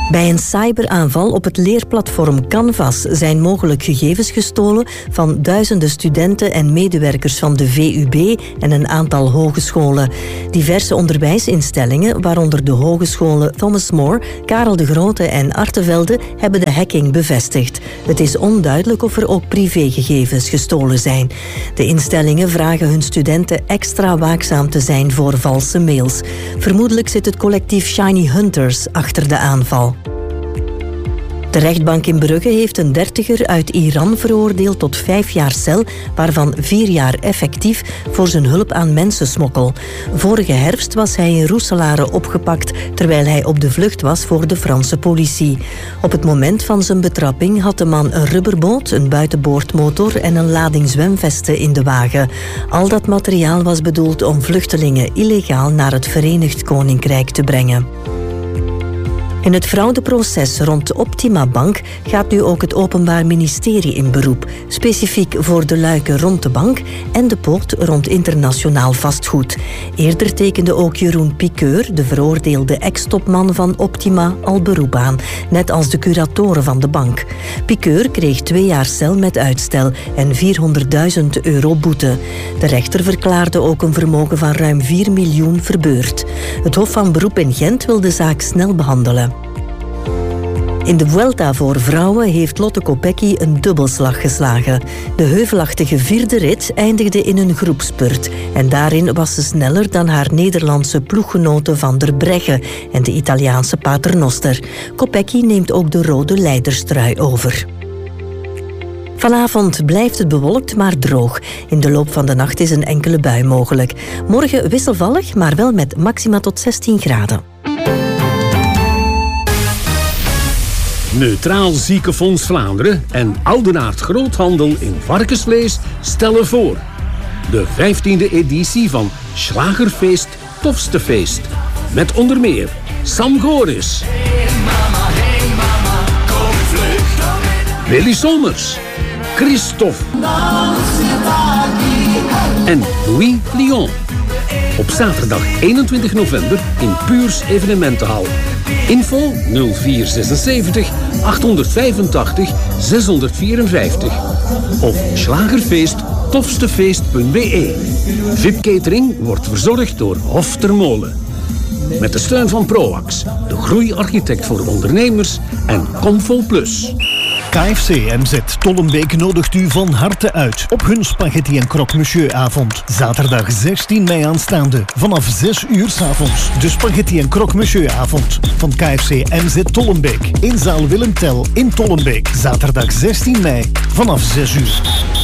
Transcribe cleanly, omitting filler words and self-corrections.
Bij een cyberaanval op het leerplatform Canvas zijn mogelijk gegevens gestolen van duizenden studenten en medewerkers van de VUB en een aantal hogescholen. Diverse onderwijsinstellingen, waaronder de hogescholen Thomas More, Karel de Grote en Artevelde, hebben de hacking bevestigd. Het is onduidelijk of er ook privégegevens gestolen zijn. De instellingen vragen hun studenten extra waakzaam te zijn voor valse mails. Vermoedelijk zit het collectief Shiny Hunters achter de aanval. De rechtbank in Brugge heeft een 30er uit Iran veroordeeld tot 5 jaar cel, waarvan 4 jaar effectief voor zijn hulp aan mensensmokkel. Vorige herfst was hij in Roeselare opgepakt, terwijl hij op de vlucht was voor de Franse politie. Op het moment van zijn betrapping had de man een rubberboot, een buitenboordmotor en een lading zwemvesten in de wagen. Al dat materiaal was bedoeld om vluchtelingen illegaal naar het Verenigd Koninkrijk te brengen. In het fraudeproces rond de Optima Bank gaat nu ook het Openbaar Ministerie in beroep. Specifiek voor de luiken rond de bank en de poort rond internationaal vastgoed. Eerder tekende ook Jeroen Piqueur, de veroordeelde ex-topman van Optima, al beroep aan. Net als de curatoren van de bank. Piqueur kreeg 2 jaar cel met uitstel en €400.000 boete. De rechter verklaarde ook een vermogen van ruim 4 miljoen verbeurd. Het Hof van Beroep in Gent wil de zaak snel behandelen. In de Vuelta voor vrouwen heeft Lotte Kopecky een dubbelslag geslagen. De heuvelachtige 4e rit eindigde in een groepspurt. En daarin was ze sneller dan haar Nederlandse ploeggenote Van der Breggen en de Italiaanse Paternoster. Kopecky neemt ook de rode leiderstrui over. Vanavond blijft het bewolkt, maar droog. In de loop van de nacht is een enkele bui mogelijk. Morgen wisselvallig, maar wel met maxima tot 16 graden. Neutraal Ziekenfonds Vlaanderen en Oudenaard Groothandel in varkensvlees stellen voor. De 15e editie van Schlagerfeest Tofste Feest. Met onder meer Sam Goris. Hey mama, kom vlug. Willy Sommers. Christophe. En Louis Lyon. Op zaterdag 21 november in Puurs Evenementenhal. Info 0476 885 654 of slagerfeesttofstefeest.be. VIP-catering wordt verzorgd door Hof ter Molen. Met de steun van Proax, de groeiarchitect voor ondernemers en Comfo Plus. KFC MZ Tollenbeek nodigt u van harte uit op hun spaghetti en croque monsieur avond. Zaterdag 16 mei aanstaande, vanaf 6 uur 's avonds. De spaghetti en croque monsieur avond van KFC MZ Tollenbeek. In zaal Willem Tell in Tollenbeek. Zaterdag 16 mei, vanaf 6 uur.